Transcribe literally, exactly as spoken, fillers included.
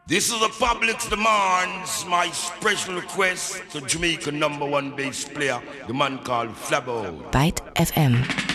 This is the public's demands, my special request to Jamaica number one bass player, the man called Flabo. Byte F M.